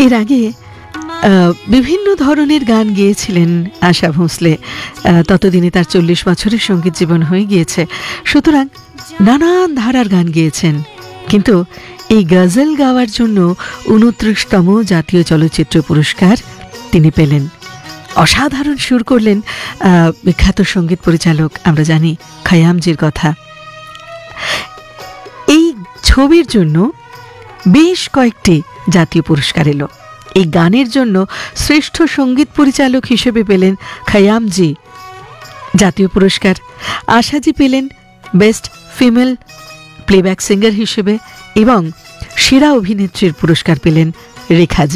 এর আগে বিভিন্ন ধরনের গান গেয়েছিলেন আশা ভোঁসলে। ততদিনে তার 40 বছরের সঙ্গীত জীবন হয়ে গিয়েছে, সুতরাং নানান ধারার গান গেয়েছেন। কিন্তু এই গজল গাওয়ার জন্য 29তম জাতীয় চলচ্চিত্র পুরস্কার তিনি পেলেন। অসাধারণ সুর করলেন বিখ্যাত সঙ্গীত পরিচালক, আমরা জানি, খয়ামজির কথা। এই ছবির জন্য বেশ কয়েকটি জাতীয় পুরস্কার এলো। এই গানের জন্য শ্রেষ্ঠ সঙ্গীত পরিচালক হিসেবে পেলেন খয়ামজি জাতীয় পুরস্কার। আশাজি পেলেন বেস্ট ফিমেল প্লেব্যাক সিঙ্গার হিসেবে এবং সেরা অভিনেত্রীর পুরস্কার পেলেন রেখাজি।